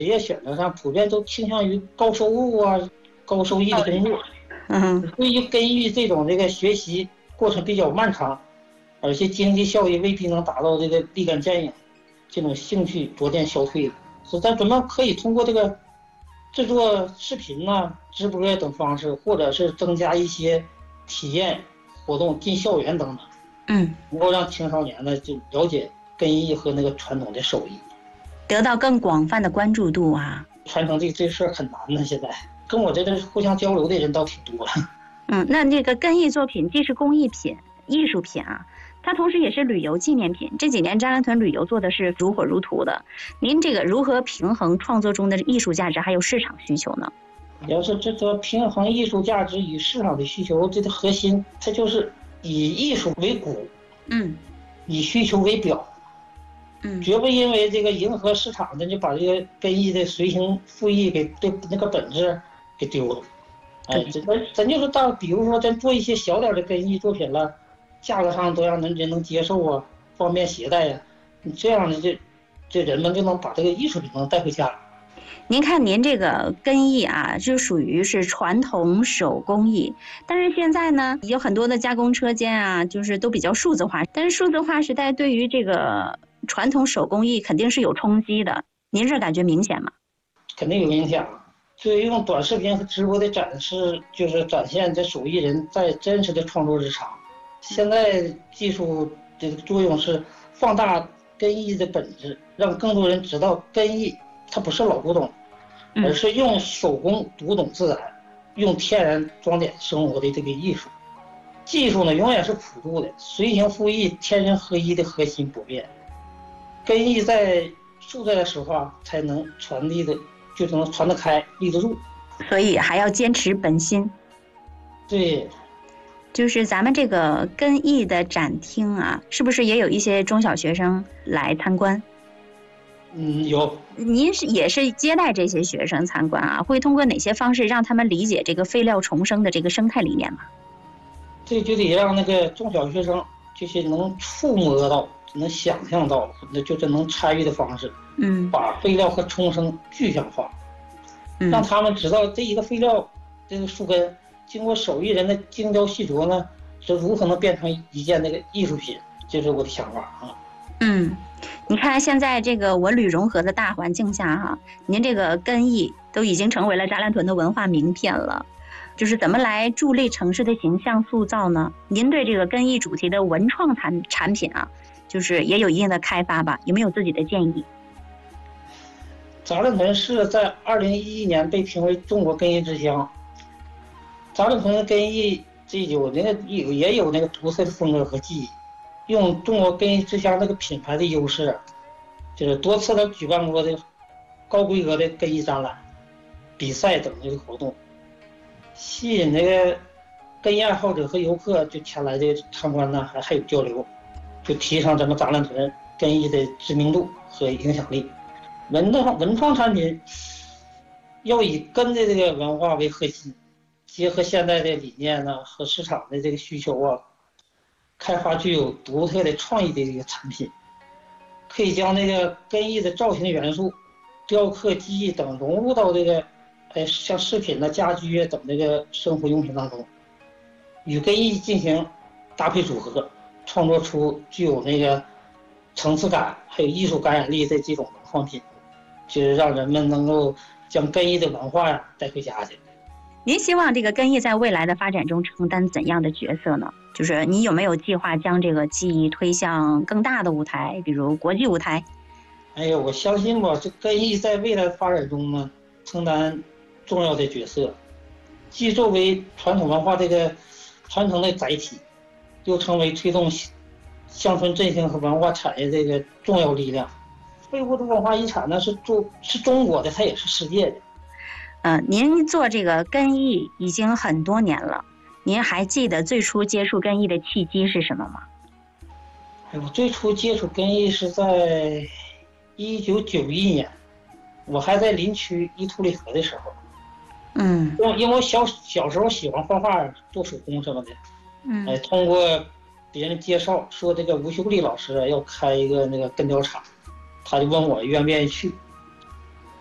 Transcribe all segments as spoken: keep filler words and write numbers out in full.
职业选择上普遍都倾向于高收入啊、高收益的工作。 嗯， 对于根艺这种这个学习过程比较漫长，而且经济效益未必能达到这个立竿见影，这种兴趣逐渐消退了。所以咱们可以通过这个制作视频呐、啊、直播等方式，或者是增加一些体验活动进校园等等， 嗯， 能够让青少年呢就了解根艺和那个传统的手艺， 得到更广泛的关注度啊。 传承这这事儿很难呢，现在跟我这个互相交流的人倒挺多。 嗯，那这个根艺作品既是工艺品、艺术品啊，它同时也是旅游纪念品。这几年扎兰屯旅游做的是如火如荼的，您这个如何平衡创作中的艺术价值还有市场需求呢？ 要是这个平衡艺术价值与市场的需求，这个核心它就是以艺术为骨， 嗯， 以需求为表， 嗯， 绝不因为这个迎合市场的就把这个根艺的随心赋艺给对那个本质给丢了。哎，这咱咱就是到，比如说咱做一些小点的根艺作品了，价格上都让人人能接受啊，方便携带呀、啊，你这样的这这人们就能把这个艺术品能带回家。 您看您这个根艺啊，就属于是传统手工艺，但是现在呢，有很多的加工车间啊，就是都比较数字化，但是数字化时代对于这个传统手工艺肯定是有冲击的，您这感觉明显吗？ 肯定有影响。所以用短视频和直播的展示，就是展现这手艺人在真实的创作日常。现在技术的作用是放大根艺的本质，让更多人知道根艺它不是老古董，而是用手工读懂自然，用天然装点生活的这个艺术。技术呢永远是朴素的，随形复艺、天人合一的核心不变。根艺在素在的时候啊，才能传递的就能传得开、立得住。 所以还要坚持本心。 对， 就是咱们这个根艺的展厅啊，是不是也有一些中小学生来参观？ 嗯，有。 您是也是接待这些学生参观啊？会通过哪些方式让他们理解这个废料重生的这个生态理念吗？ 这就得让那个中小学生就是能触摸到、能想象到，那就是能参与的方式， 嗯， 把废料和重生具象化， 嗯， 让他们知道这一个废料这个树根经过手艺人的精雕细琢呢，是如何能变成一件那个艺术品，这是我的想法啊。 嗯，你看现在这个文旅融合的大环境下哈，您这个根艺都已经成为了扎兰屯的文化名片了。就是怎么来助力城市的形象塑造呢？您对这个根艺主题的文创产产品啊，就是也有一定的开发吧？有没有自己的建议？ 扎兰屯市在二零一一年被评为中国根艺之乡。扎兰屯的根艺这有那个有也有那个独特的风格和技艺，用中国根艺之乡那个品牌的优势，就是多次的举办过的高规格的根艺展览、比赛等这个活动，吸引那个根艺爱好者和游客就前来的参观呢，还还有交流，就提升咱们扎兰屯根艺的知名度和影响力。文创文创产品要以根的这个文化为核心，结合现在的理念呢和市场的这个需求啊，开发具有独特的创意的这个产品，可以将那个根艺的造型元素、雕刻技艺等融入到这个，哎，像饰品啊、家居啊等这个生活用品当中，与根艺进行搭配组合，创作出具有那个层次感还有艺术感染力的这种文创品，就是让人们能够将根艺的文化呀带回家去。 您希望这个根艺在未来的发展中承担怎样的角色呢？就是你有没有计划将这个技艺推向更大的舞台，比如国际舞台？ 哎呀，我相信吧，这根艺在未来的发展中呢，承担重要的角色，既作为传统文化这个传承的载体，又成为推动乡村振兴和文化产业这个重要力量。非物质文化遗产呢是中是中国的，它也是世界的。 呃，您做这个根艺已经很多年了，您还记得最初接触根艺的契机是什么吗？ 哎，我最初接触根艺是在一九九一年，我还在林区伊图里河的时候。 嗯， 因为我小小时候喜欢画画、做手工什么的， 嗯， 哎，通过别人介绍说这个吴秀丽老师要开一个那个根雕厂，他就问我愿不愿意去。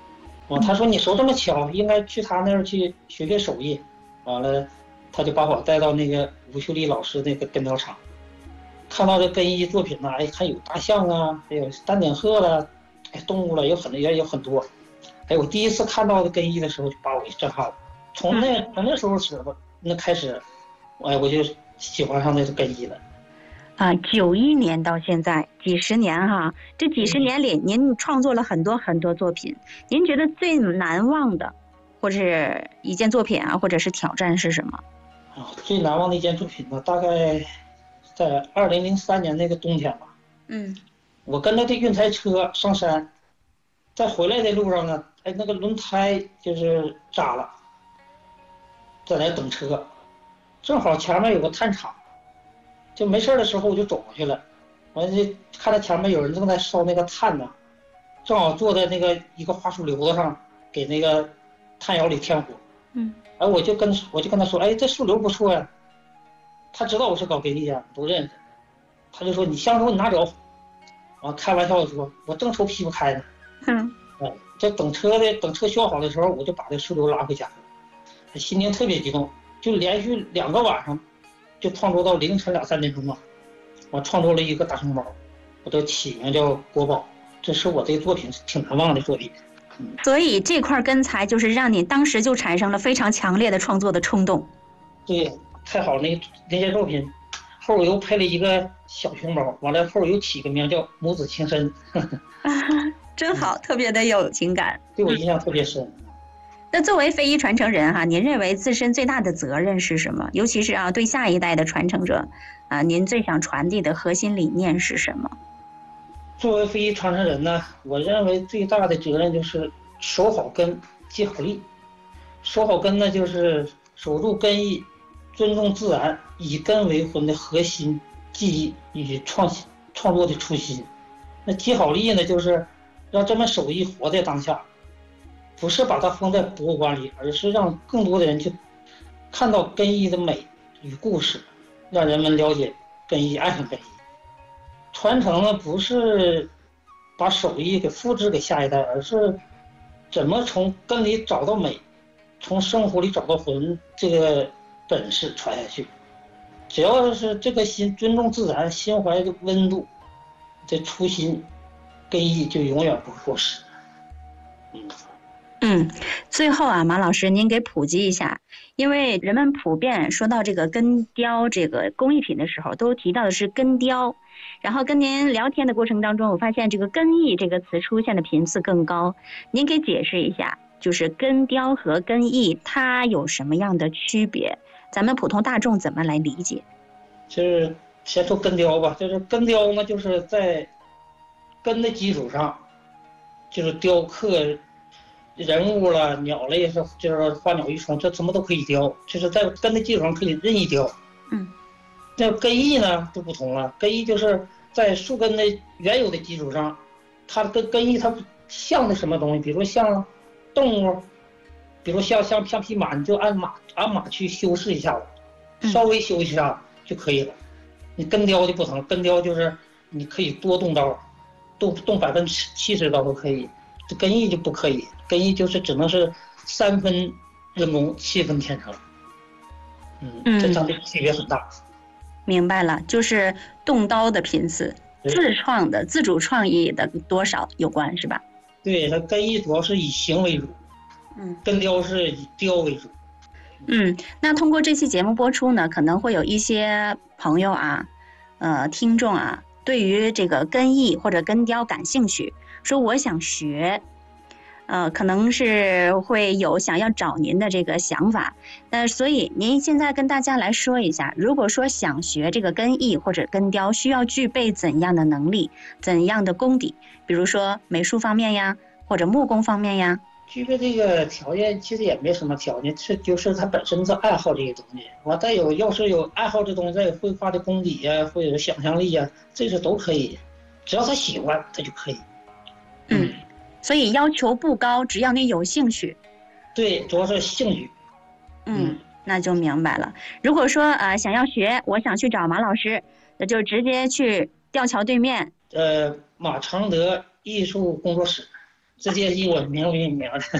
啊，他说你手这么巧，应该去他那儿去学学手艺。完了，他就把我带到那个吴秀丽老师那个根雕厂，看到这根艺作品呢，哎，还有大象啊，还有丹顶鹤了，哎，动物了，有很也有很多。哎，我第一次看到的根艺的时候，就把我给震撼了。从那从那时候时候那开始，哎，我就喜欢上那个根艺了。 啊，九一年到现在几十年哈，这几十年里，您创作了很多很多作品。您觉得最难忘的，或是一件作品啊，或者是挑战是什么？ 啊，最难忘的一件作品呢，大概在二零零三年那个冬天吧。 嗯， 我跟着这运材车上山，在回来的路上呢，哎，那个轮胎就是扎了，在那等车，正好前面有个炭厂。就没事的时候我就走过去了，完了就看到前面有人正在烧那个炭呢，正好坐在那个一个花树瘤子上，给那个炭窑里添火。 嗯， 哎，我就跟我就跟他说，哎，这树瘤不错呀。他知道我是搞根艺的，都认识。他就说你香烛你拿走，完开玩笑的说，我正愁劈不开呢。 嗯， 哎，这等车的等车修好的时候，我就把这树瘤拉回家了，心情特别激动，就连续两个晚上。就创作到凌晨两三点钟吧，我创作了一个大熊猫，我的起名叫国宝，这是我这个作品挺难忘的作品。 嗯、所以这块根材就是让你当时就产生了非常强烈的创作的冲动。 对，太好了，那那些作品后又配了一个小熊猫，完了后又起个名叫母子情深。 啊，真好，特别的有情感， 对我印象特别深。 嗯，那作为非遗传承人哈，您认为自身最大的责任是什么？尤其是啊，对下一代的传承者，啊，您最想传递的核心理念是什么？ 作为非遗传承人呢，我认为最大的责任就是守好根、记好力。守好根呢，就是守住根艺，尊重自然，以根为魂的核心技艺与创创作的初心。那记好力呢，就是让这门手艺活在当下。不是把它放在博物馆里，而是让更多的人去看到根艺的美与故事，让人们了解根艺，爱上根艺。传承呢，不是把手艺给复制给下一代，而是怎么从根里找到美，从生活里找到魂，这个本事传下去。只要是这个心尊重自然，心怀的温度，这初心，根艺就永远不会过时。嗯。 嗯，最后啊，马老师，您给普及一下，因为人们普遍说到这个根雕这个工艺品的时候，都提到的是根雕。然后跟您聊天的过程当中，我发现这个根艺这个词出现的频次更高。您给解释一下，就是根雕和根艺它有什么样的区别？咱们普通大众怎么来理解？ 就是先说根雕吧，就是根雕呢，就是在根的基础上，就是雕刻人物了、鸟类是就是花鸟鱼虫，这什么都可以雕，就是在根的基础上可以任意雕。 嗯， 那根艺呢就不同了，根艺就是在树根的原有的基础上，它跟根艺它像的什么东西，比如像动物，比如像像像匹马，你就按马按马去修饰一下子，稍微修一下就可以了。你根雕就不同，根雕就是你可以多动刀，动动百分之七十刀都可以。这根艺就不可以，根艺就是只能是三分人工，七分天成。嗯，这上的区别很大。 明白了，就是动刀的频次，自创的自主创意的多少有关，是吧？ 对，它根艺主要是以形为主， 嗯， 根雕是以雕为主。 嗯，那通过这期节目播出呢，可能会有一些朋友啊，呃，听众啊，对于这个根艺或者根雕感兴趣，说我想学。呃，可能是会有想要找您的这个想法，那所以您现在跟大家来说一下，如果说想学这个根艺或者根雕，需要具备怎样的能力、怎样的功底？比如说美术方面呀，或者木工方面呀。 具备这个条件其实也没什么条件，是就是他本身是爱好这些东西，完再有要是有爱好这东西，再有绘画的功底呀，或者想象力呀，这些都可以，只要他喜欢，他就可以。 嗯。所以要求不高，只要你有兴趣。 对，主要是兴趣。 嗯，那就明白了。如果说呃想要学，我想去找马老师，那就直接去吊桥对面。 呃，马常德艺术工作室，直接以我名为名的。